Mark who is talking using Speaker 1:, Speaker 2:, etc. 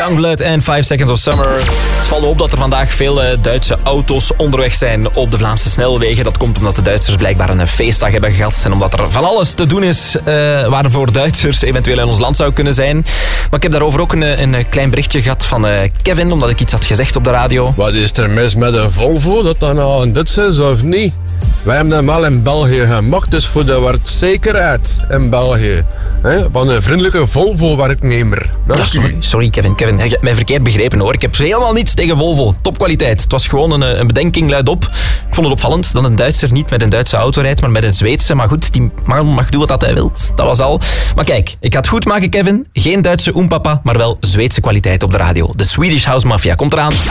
Speaker 1: Youngblood en 5 Seconds of Summer. Het valt op dat er vandaag veel Duitse auto's onderweg zijn op de Vlaamse snelwegen. Dat komt omdat de Duitsers blijkbaar een feestdag hebben gehad. En omdat er van alles te doen is waarvoor Duitsers eventueel in ons land zou kunnen zijn. Maar ik heb daarover ook een klein berichtje gehad van Kevin, omdat ik iets had gezegd op de radio.
Speaker 2: Wat is er mis met een Volvo? Dat dan nou een Duits is of niet? Wij hebben hem al in België gemaakt, dus voor de werkzekerheid in België. Van een vriendelijke Volvo-werknemer.
Speaker 1: Ja, sorry Kevin, je hebt mij verkeerd begrepen hoor. Ik heb helemaal niets tegen Volvo. Topkwaliteit. Het was gewoon een bedenking luidop. Ik vond het opvallend dat een Duitser niet met een Duitse auto rijdt, maar met een Zweedse. Maar goed, die mag doen wat hij wil. Dat was al. Maar kijk, ik ga het goed maken, Kevin. Geen Duitse oempapa, maar wel Zweedse kwaliteit op de radio. De Swedish House Mafia komt eraan.